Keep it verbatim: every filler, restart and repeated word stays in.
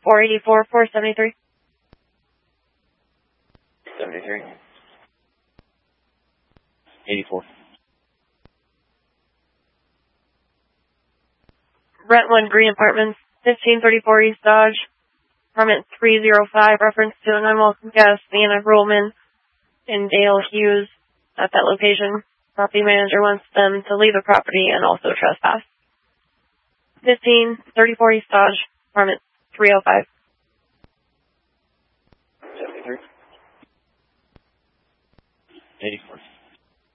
four eighty-four, four seventy-three. seventy-three. eighty-four. Brentwood Green Apartments, fifteen thirty-four East Dodge, apartment three oh five, reference to an unwelcome guest, Anna Rollman and Dale Hughes at that location. Property manager wants them to leave the property and also trespass. fifteen thirty-four East Dodge, apartment three oh five.